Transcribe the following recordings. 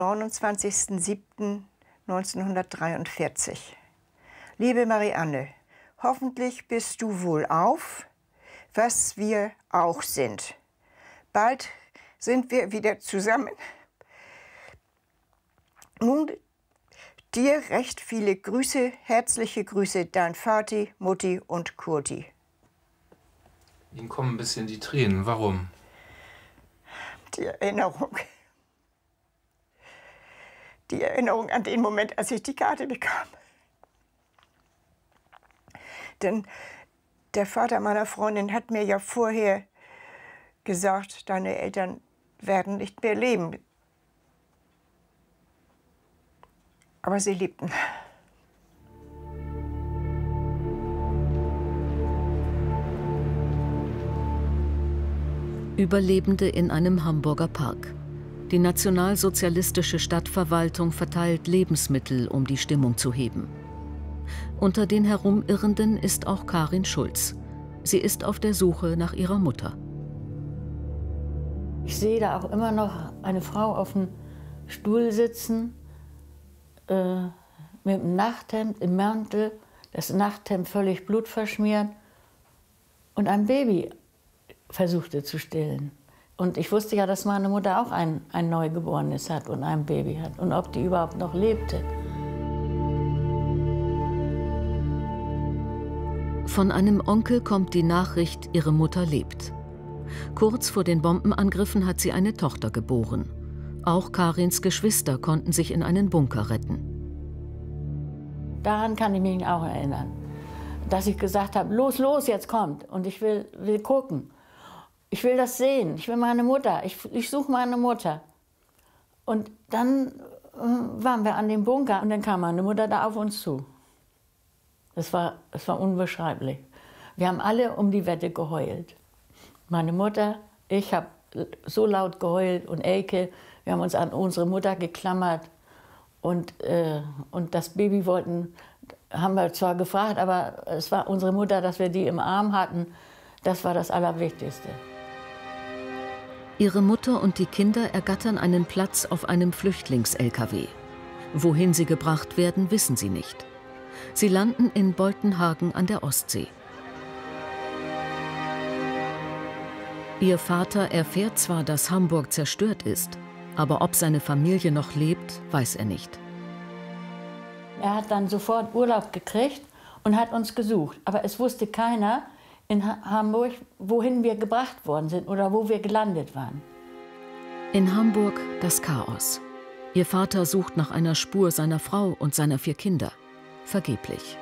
29.07.1943. Liebe Marianne, hoffentlich bist du wohlauf, was wir auch sind. Bald sind wir wieder zusammen. Nun dir recht viele Grüße, herzliche Grüße, dein Vati, Mutti und Kurti. Ihnen kommen ein bisschen die Tränen. Warum? Die Erinnerung. Die Erinnerung an den Moment, als ich die Karte bekam. Denn der Vater meiner Freundin hat mir ja vorher gesagt, deine Eltern werden nicht mehr leben. Aber sie lebten. Überlebende in einem Hamburger Park. Die nationalsozialistische Stadtverwaltung verteilt Lebensmittel, um die Stimmung zu heben. Unter den Herumirrenden ist auch Karin Schulz. Sie ist auf der Suche nach ihrer Mutter. Ich sehe da auch immer noch eine Frau auf dem Stuhl sitzen, mit dem Nachthemd im Mantel, das Nachthemd völlig blutverschmiert und ein Baby versuchte zu stillen. Und ich wusste ja, dass meine Mutter auch ein Neugeborenes hat und ein Baby hat und ob die überhaupt noch lebte. Von einem Onkel kommt die Nachricht, ihre Mutter lebt. Kurz vor den Bombenangriffen hat sie eine Tochter geboren. Auch Karins Geschwister konnten sich in einen Bunker retten. Daran kann ich mich auch erinnern, dass ich gesagt habe, los, los, jetzt kommt. Und ich will gucken. Ich will das sehen. Ich will meine Mutter. Ich suche meine Mutter. Und dann waren wir an dem Bunker und dann kam meine Mutter da auf uns zu. Es war unbeschreiblich. Wir haben alle um die Wette geheult. Meine Mutter, ich habe so laut geheult und Elke, wir haben uns an unsere Mutter geklammert und das Baby haben wir zwar gefragt, aber es war unsere Mutter, dass wir die im Arm hatten, das war das Allerwichtigste. Ihre Mutter und die Kinder ergattern einen Platz auf einem Flüchtlings-LKW. Wohin sie gebracht werden, wissen sie nicht. Sie landen in Boltenhagen an der Ostsee. Ihr Vater erfährt zwar, dass Hamburg zerstört ist, aber ob seine Familie noch lebt, weiß er nicht. Er hat dann sofort Urlaub gekriegt und hat uns gesucht. Aber es wusste keiner in Hamburg, wohin wir gebracht worden sind oder wo wir gelandet waren. In Hamburg das Chaos. Ihr Vater sucht nach einer Spur seiner Frau und seiner 4 Kinder. Vergeblich.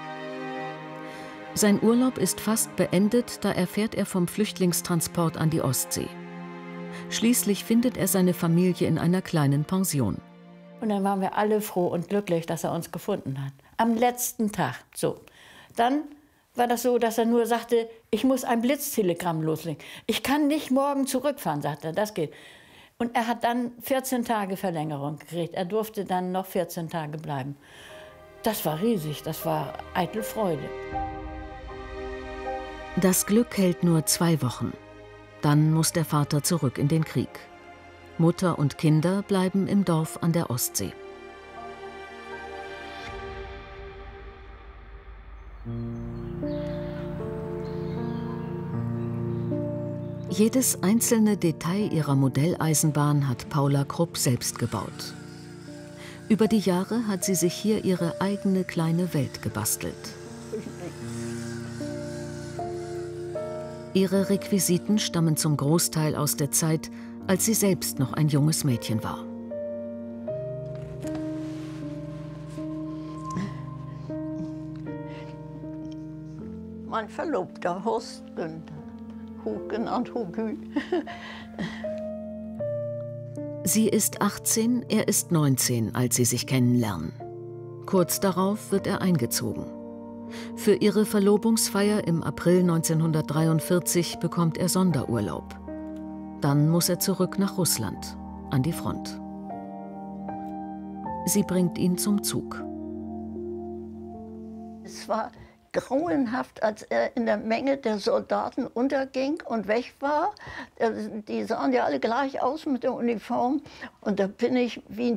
Sein Urlaub ist fast beendet, da erfährt er vom Flüchtlingstransport an die Ostsee. Schließlich findet er seine Familie in einer kleinen Pension. Und dann waren wir alle froh und glücklich, dass er uns gefunden hat. Am letzten Tag. So. Dann war das so, dass er nur sagte, ich muss ein Blitztelegramm loslegen. Ich kann nicht morgen zurückfahren, sagte er, das geht. Und er hat dann 14 Tage Verlängerung gekriegt. Er durfte dann noch 14 Tage bleiben. Das war riesig, das war eitel Freude. Das Glück hält nur 2 Wochen. Dann muss der Vater zurück in den Krieg. Mutter und Kinder bleiben im Dorf an der Ostsee. Jedes einzelne Detail ihrer Modelleisenbahn hat Paula Krupp selbst gebaut. Über die Jahre hat sie sich hier ihre eigene kleine Welt gebastelt. Ihre Requisiten stammen zum Großteil aus der Zeit, als sie selbst noch ein junges Mädchen war. Mein Verlobter Horst Günther, genannt Hugü. Sie ist 18, er ist 19, als sie sich kennenlernen. Kurz darauf wird er eingezogen. Für ihre Verlobungsfeier im April 1943 bekommt er Sonderurlaub. Dann muss er zurück nach Russland, an die Front. Sie bringt ihn zum Zug. Es war grauenhaft, als er in der Menge der Soldaten unterging und weg war. Die sahen ja alle gleich aus mit der Uniform. Und da bin ich wie ein